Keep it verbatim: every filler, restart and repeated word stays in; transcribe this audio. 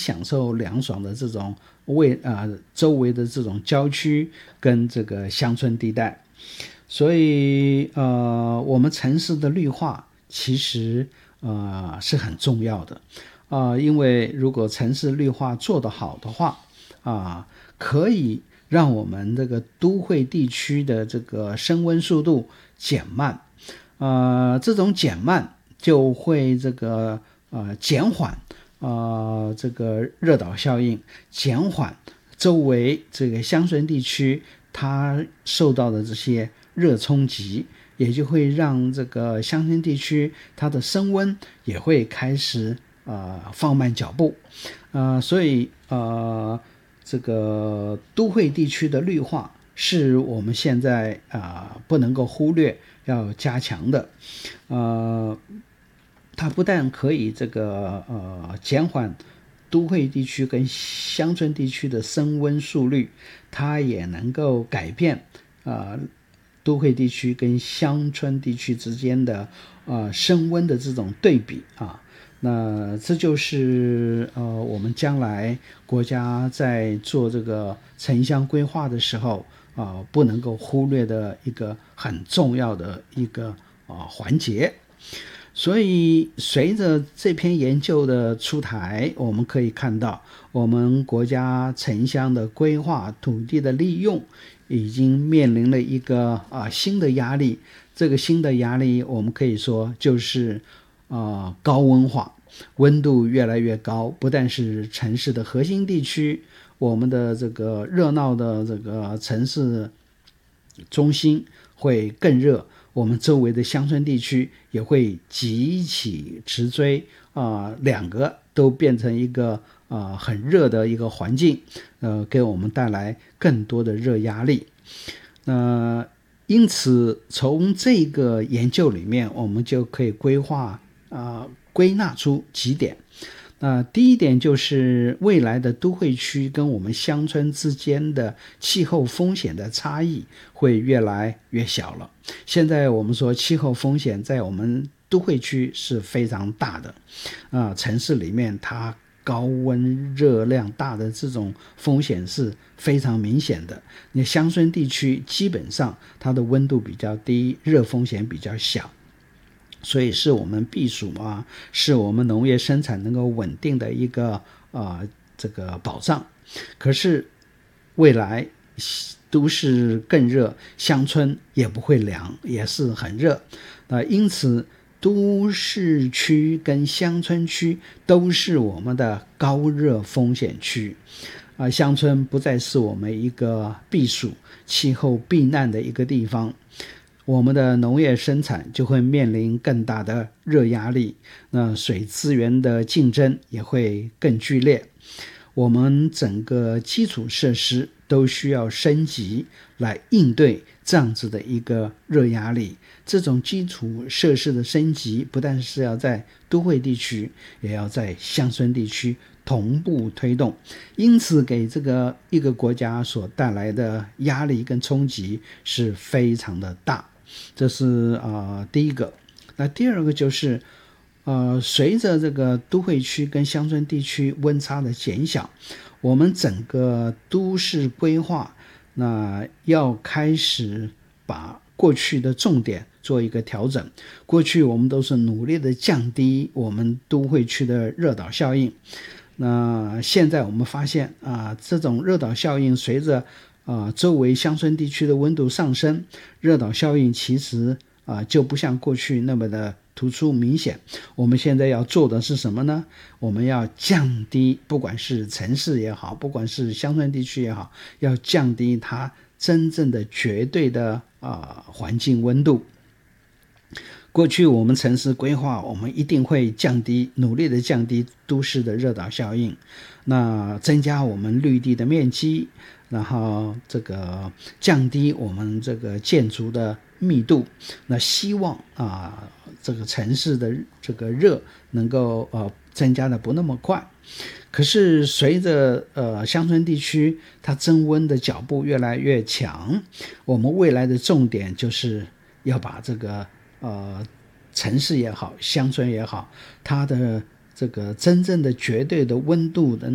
享受凉爽的这种为呃周围的这种郊区跟这个乡村地带。所以呃我们城市的绿化其实呃是很重要的啊、呃，因为如果城市绿化做得好的话啊、呃，可以让我们这个都会地区的这个升温速度减慢，呃，这种减慢就会这个呃减缓呃这个热岛效应，减缓周围这个乡村地区它受到的这些热冲击，也就会让这个乡村地区它的升温也会开始呃放慢脚步，呃，所以呃这个都会地区的绿化是我们现在啊、呃、不能够忽略要加强的，呃，它不但可以这个呃减缓都会地区跟乡村地区的升温速率，它也能够改变呃都会地区跟乡村地区之间的呃升温的这种对比啊。那这就是呃我们将来国家在做这个城乡规划的时候啊、呃、不能够忽略的一个很重要的一个啊、呃、环节。所以随着这篇研究的出台，我们可以看到我们国家城乡的规划、土地的利用已经面临了一个啊新的压力。这个新的压力我们可以说就是啊高温化，温度越来越高，不但是城市的核心地区，我们的这个热闹的这个城市中心会更热，我们周围的乡村地区也会急起直追啊、呃，两个都变成一个啊、呃、很热的一个环境，呃，给我们带来更多的热压力。那、呃、因此从这个研究里面，我们就可以规划啊、呃、归纳出几点。那、呃、第一点就是未来的都会区跟我们乡村之间的气候风险的差异会越来越小了。现在我们说气候风险在我们都会区是非常大的，啊、呃，城市里面它高温热量大的这种风险是非常明显的。你乡村地区基本上它的温度比较低，热风险比较小。所以是我们避暑啊，是我们农业生产能够稳定的一个呃这个保障。可是未来都市更热，乡村也不会凉，也是很热。呃，因此都市区跟乡村区都是我们的高热风险区。啊、呃，乡村不再是我们一个避暑、气候避难的一个地方。我们的农业生产就会面临更大的热压力，那水资源的竞争也会更剧烈。我们整个基础设施都需要升级来应对这样子的一个热压力。这种基础设施的升级不但是要在都会地区，也要在乡村地区同步推动，因此给这个一个国家所带来的压力跟冲击是非常的大。这是呃第一个。那第二个就是呃随着这个都会区跟乡村地区温差的减小，我们整个都市规划那要开始把过去的重点做一个调整。过去我们都是努力的降低我们都会区的热岛效应，那现在我们发现啊、呃，这种热岛效应随着啊、呃，周围乡村地区的温度上升，热岛效应其实啊、呃、就不像过去那么的突出明显。我们现在要做的是什么呢？我们要降低，不管是城市也好，不管是乡村地区也好，要降低它真正的绝对的啊、呃、环境温度。过去我们城市规划，我们一定会降低，努力的降低都市的热岛效应，那增加我们绿地的面积，然后这个降低我们这个建筑的密度，那希望啊这个城市的这个热能够呃增加的不那么快。可是随着呃乡村地区它增温的脚步越来越强，我们未来的重点就是要把这个呃城市也好，乡村也好，它的这个真正的绝对的温度的